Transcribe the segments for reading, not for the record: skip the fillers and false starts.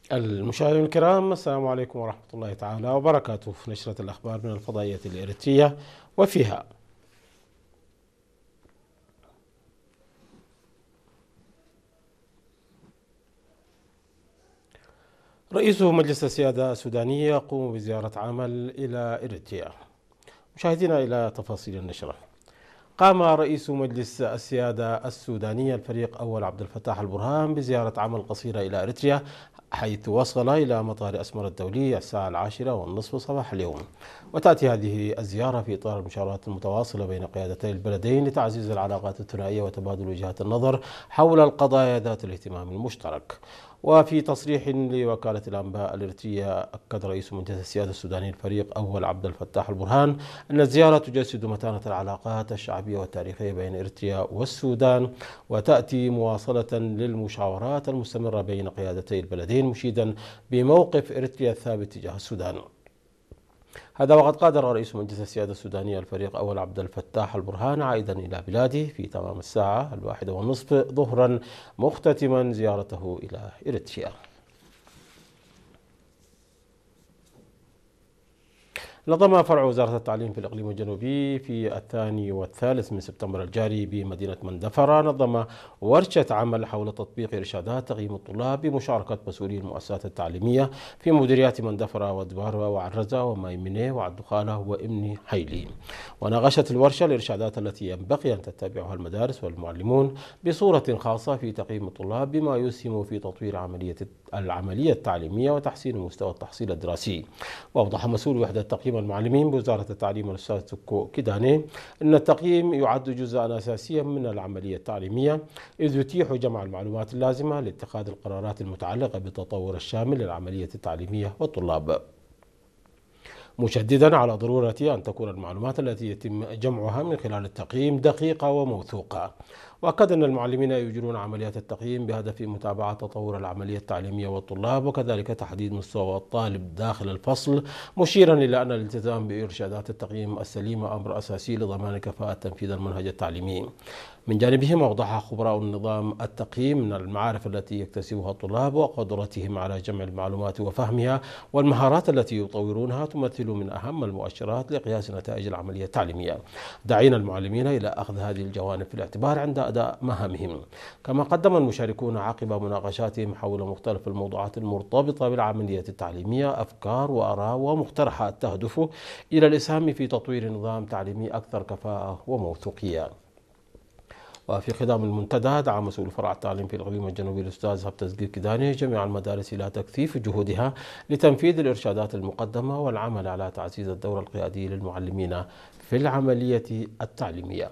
المشاهدين الكرام، السلام عليكم ورحمة الله تعالى وبركاته. في نشرة الأخبار من الفضائية الإريترية، وفيها: رئيس مجلس السيادة السوداني يقوم بزيارة عمل إلى إريتريا. مشاهدينا إلى تفاصيل النشرة. قام رئيس مجلس السيادة السوداني الفريق أول عبد الفتاح البرهان بزيارة عمل قصيرة إلى إريتريا، حيث وصل إلى مطار أسمر الدولي الساعة 10:30 صباح اليوم. وتأتي هذه الزيارة في إطار المشاورات المتواصلة بين قيادتي البلدين لتعزيز العلاقات الثنائية وتبادل وجهات النظر حول القضايا ذات الاهتمام المشترك. وفي تصريح لوكالة الأنباء الإريترية، أكد رئيس مجلس السيادة السوداني الفريق أول عبد الفتاح البرهان أن الزيارة تجسد متانة العلاقات الشعبية والتاريخية بين إريتريا والسودان، وتأتي مواصلة للمشاورات المستمرة بين قيادتي البلدين، مشيدا بموقف إريتريا الثابت تجاه السودان. هذا وقد قادر رئيس مجلس السيادة السوداني الفريق أول عبد الفتاح البرهان عائدا إلى بلاده في تمام الساعة 1:30 ظهرا، مختتما زيارته إلى إريتريا. نظم فرع وزارة التعليم في الإقليم الجنوبي في 2 و3 من سبتمبر الجاري بمدينة مندفرة نظم ورشة عمل حول تطبيق إرشادات تقييم الطلاب بمشاركة مسؤولي المؤسسات التعليمية في مديريات مندفرة ودبارة وعرزة وميمنة وعدخالة وإمني حيلي. وناقشت الورشة الإرشادات التي ينبغي أن تتبعها المدارس والمعلمون بصورة خاصة في تقييم الطلاب، بما يسهم في تطوير العملية التعليمية وتحسين مستوى التحصيل الدراسي. وأوضح مسؤول وحدة تقييم المعلمين بوزارة التعليم الأستاذ توكو كيداني أن التقييم يعد جزءا أساسيا من العملية التعليمية، إذ يتيح جمع المعلومات اللازمة لاتخاذ القرارات المتعلقة بالتطور الشامل للعملية التعليمية والطلاب، مشددا على ضرورة أن تكون المعلومات التي يتم جمعها من خلال التقييم دقيقة وموثوقة. وأكد أن المعلمين يجرون عمليات التقييم بهدف متابعة تطور العملية التعليمية والطلاب، وكذلك تحديد مستوى الطالب داخل الفصل، مشيرا إلى أن الالتزام بإرشادات التقييم السليمة أمر أساسي لضمان كفاءة تنفيذ المنهج التعليمي. من جانبهم، أوضح خبراء النظام التقييم من المعارف التي يكتسبها الطلاب وقدرتهم على جمع المعلومات وفهمها والمهارات التي يطورونها تمثل من أهم المؤشرات لقياس نتائج العملية التعليمية، داعين المعلمين إلى أخذ هذه الجوانب في الاعتبار عند أداء مهامهم. كما قدم المشاركون عقب مناقشاتهم حول مختلف الموضوعات المرتبطة بالعملية التعليمية أفكار وآراء ومقترحات تهدف إلى الإسهام في تطوير نظام تعليمي أكثر كفاءة وموثوقية. وفي خضم المنتدى، دعا مسؤول فرع التعليم في الإقليم الجنوبي الأستاذ هبتزقير كيداني جميع المدارس إلى تكثيف جهودها لتنفيذ الإرشادات المقدمة والعمل على تعزيز الدور القيادي للمعلمين في العملية التعليمية.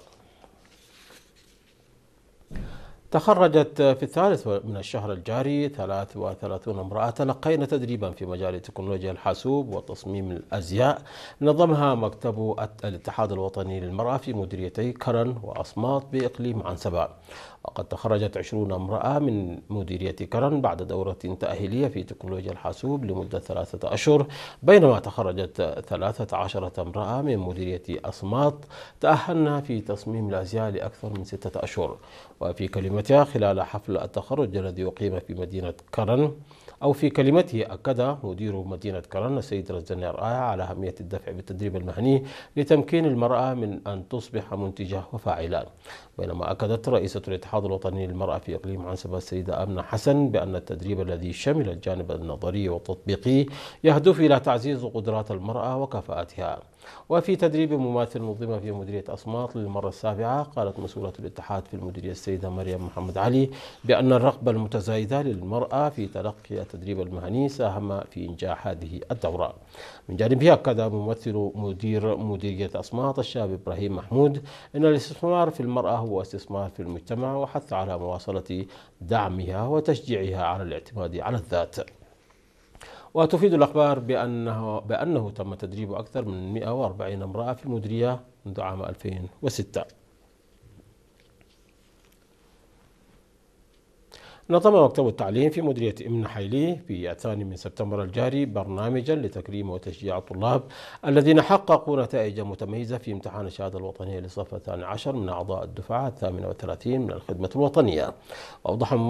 تخرجت في 3 من الشهر الجاري 33 امرأة تلقين تدريبا في مجال تكنولوجيا الحاسوب وتصميم الأزياء، نظمها مكتب الاتحاد الوطني للمرأة في مديريتي كرن وأصمات بإقليم عنسبة. وقد تخرجت 20 امرأة من مديرية كرن بعد دورة تأهيلية في تكنولوجيا الحاسوب لمدة 3 أشهر، بينما تخرجت 13 امرأة من مديرية أصمات تأهلن في تصميم الأزياء لأكثر من 6 أشهر. وفي كلمتها خلال حفل التخرج الذي أقيم في مدينة كرن، أو في كلمته، أكد مدير مدينة كرن السيد رزان رائع على أهمية الدفع بالتدريب المهني لتمكين المرأة من أن تصبح منتجة وفاعلة. بينما أكدت رئيسة الاتحاد الوطني للمرأة في إقليم عنسبة السيدة آمنة حسن بأن التدريب الذي شمل الجانب النظري والتطبيقي يهدف إلى تعزيز قدرات المرأة وكفاءتها. وفي تدريب مماثل نظم في مديرية أصمات للمرة السابعة، قالت مسؤولة الاتحاد في المديرية السيدة مريم محمد علي بأن الرغبة المتزايدة للمرأة في تلقي التدريب المهني ساهم في إنجاح هذه الدورة. من جانبه، أكد ممثل مديرية أصمات الشاب إبراهيم محمود أن الاستثمار في المرأة هو استثمار في المجتمع، وحث على مواصلة دعمها وتشجيعها على الاعتماد على الذات. وتفيد الأخبار بأنه تم تدريب أكثر من 140 امرأة في المديرية منذ عام 2006. نظم مكتب التعليم في مديرية إمن حيلي في 2 من سبتمبر الجاري برنامجا لتكريم وتشجيع الطلاب الذين حققوا نتائج متميزة في امتحان الشهادة الوطنية للصف 12 من أعضاء الدفعة 38 من الخدمة الوطنية. وأوضح